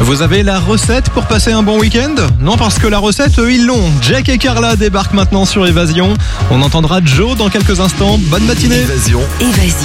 Vous avez la recette pour passer un bon week-end ? Non, parce que la recette, eux, ils l'ont. Jack et Carla débarquent maintenant sur Évasion. On entendra Joe dans quelques instants. Bonne matinée. Évasion.